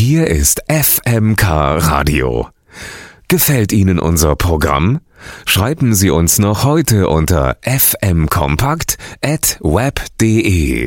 Hier ist FMK Radio. Gefällt Ihnen unser Programm? Schreiben Sie uns noch heute unter fmkompakt@web.de.